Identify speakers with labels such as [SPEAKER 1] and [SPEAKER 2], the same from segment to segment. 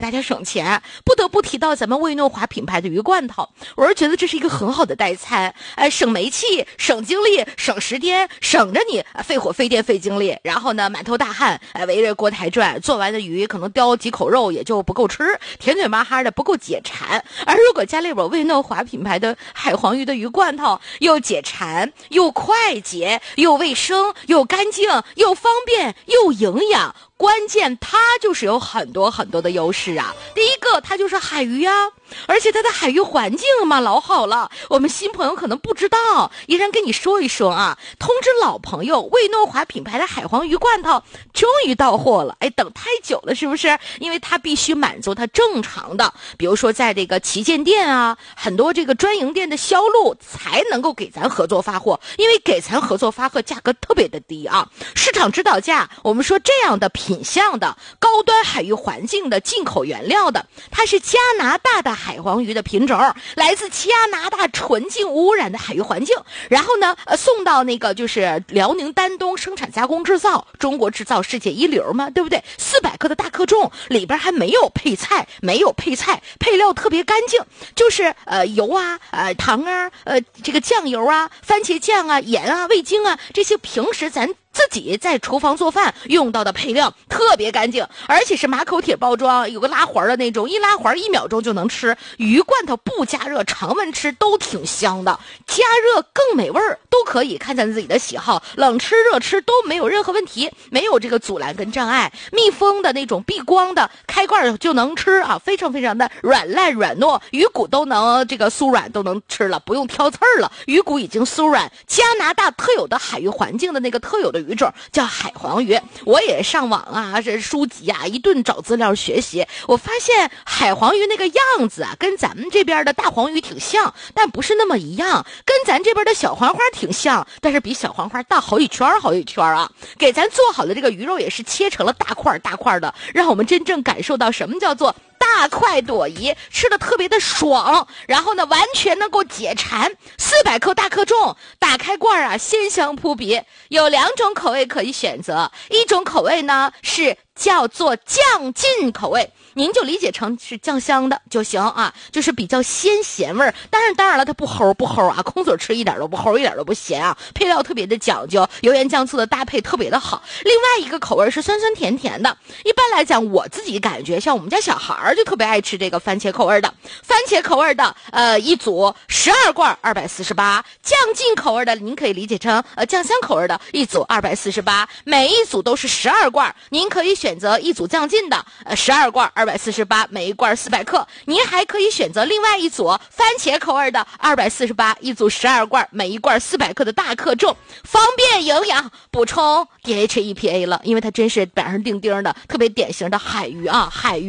[SPEAKER 1] 大家省钱。不得不提到咱们魏诺华品牌的鱼罐头，我是觉得这是一个很好的代餐，省煤气、省精力、省时间，省着你费火费电费精力，然后呢满头大汗，围着锅台转，做完的鱼可能叼几口肉也就不够吃，甜嘴麻哈的不够解馋。而如果家里有魏诺华品牌的海黄鱼的鱼罐头，又解馋又快捷又卫生又干净又方便又营养，关键它就是有很多很多的优势啊。第一个，它就是海鱼啊，而且它的海域环境嘛老好了，我们新朋友可能不知道，依然跟你说一说啊。通知老朋友，魏诺华品牌的海黄鱼罐头终于到货了，等太久了是不是？因为它必须满足它正常的，比如说在这个旗舰店啊，很多这个专营店的销路才能够给咱合作发货，因为给咱合作发货价格特别的低啊，市场指导价，我们说这样的品相的高端海域环境的进口原料的，它是加拿大的海黄鱼的品种，来自加拿大纯净无污染的海域环境，然后呢送到那个就是辽宁丹东生产加工制造，中国制造世界一流嘛，对不对？400克的大克重，里边还没有配菜，配料特别干净，就是油啊糖啊这个酱油啊番茄酱啊盐啊味精啊，这些平时咱自己在厨房做饭用到的配料特别干净，而且是马口铁包装，有个拉环的那种，一拉环1秒钟就能吃。鱼罐头不加热常温吃都挺香的，加热更美味儿，都可以看咱自己的喜好，冷吃热吃都没有任何问题，没有这个阻拦跟障碍。密封的那种避光的，开罐就能吃啊，非常非常的软烂软糯，鱼骨都能这个酥软都能吃了，不用挑刺儿了，鱼骨已经酥软。加拿大特有的海域环境的那个特有的鱼种叫海黄鱼，我也上网啊这书籍啊一顿找资料学习，我发现海黄鱼那个样子啊跟咱们这边的大黄鱼挺像，但不是那么一样，跟咱这边的小黄花挺像，但是比小黄花大好几圈啊。给咱做好的这个鱼肉也是切成了大块的，让我们真正感受到什么叫做大快朵颐，吃的特别的爽，然后呢完全能够解馋。400克大克重，打开罐啊鲜香扑鼻。有2种口味可以选择，一种口味呢是叫做酱劲口味，您就理解成是酱香的就行啊，就是比较鲜咸味儿。当然了，它不齁啊，空嘴吃一点都不齁，一点都不咸啊。配料特别的讲究，油盐酱醋的搭配特别的好。另外一个口味是酸酸甜甜的。一般来讲，我自己感觉像我们家小孩就特别爱吃这个番茄口味的。番茄口味的一组12罐248，酱劲口味的您可以理解成酱香口味的一组248，每一组都是12罐，您可以选择一组酱劲的12罐248，每一罐400克。您还可以选择另外一组番茄口味的248，一组12罐，每一罐400克的大克重，方便营养，补充 DHA EPA 了，因为它真是板上钉钉的特别典型的海鱼啊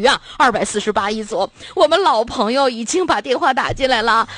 [SPEAKER 1] ，248一组。我们老朋友已经把电话打进来了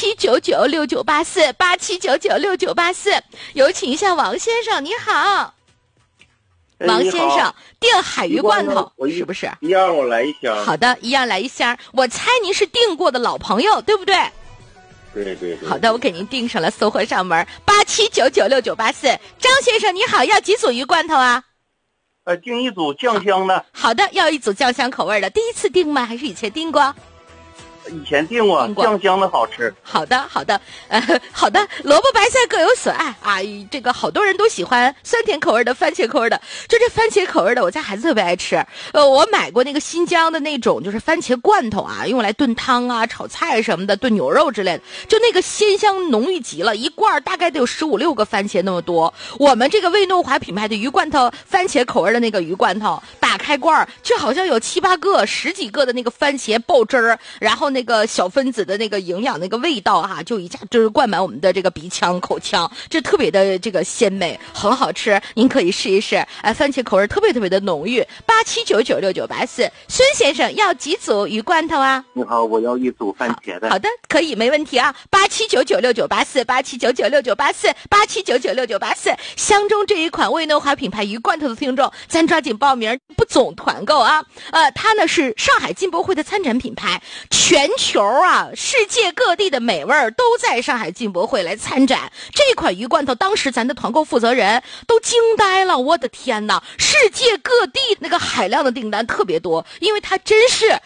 [SPEAKER 1] ，87996984，87996984，有请一下王先生，你好。王先生，订海鱼罐头是不是？
[SPEAKER 2] 一样我来一箱。
[SPEAKER 1] 好的，一样来一箱。我猜您是订过的老朋友，对不对？
[SPEAKER 2] 对。
[SPEAKER 1] 好的，我给您订上了，送货上门。87996984，张先生你好，要几组鱼罐头啊？
[SPEAKER 2] 订一组酱香的。
[SPEAKER 1] 好的，要一组酱香口味的。第一次订吗？还是以前订过？
[SPEAKER 2] 以前订过，酱香的好吃。
[SPEAKER 1] 好的，好的，萝卜白菜各有所爱啊！这个好多人都喜欢酸甜口味的、番茄口味的。就这番茄口味的，我家孩子特别爱吃。我买过那个新疆的那种，就是番茄罐头啊，用来炖汤啊、炒菜什么的，炖牛肉之类的。就那个鲜香浓郁极了，一罐大概得有15、16个番茄那么多。我们这个魏诺华品牌的鱼罐头，番茄口味的那个鱼罐头，打开罐就好像有7、8个、10几个的那个番茄爆汁儿，然后那个小分子的那个营养那个味道啊，就一下就是灌满我们的这个鼻腔口腔，就特别的这个鲜美，很好吃。您可以试一试，番茄口味特别的浓郁。87996984，孙先生要几组鱼罐头啊？
[SPEAKER 2] 你好，我要一组番茄的。
[SPEAKER 1] 好的，可以，没问题啊。87996984，87996984，87996984。相中这一款魏诺华品牌鱼罐头的听众，咱抓紧报名，不总团购啊，它呢是上海进博会的参展品牌，全球啊世界各地的美味都在上海进博会来参展。这款鱼罐头当时咱的团购负责人都惊呆了，我的天哪，世界各地那个海量的订单特别多，因为它真是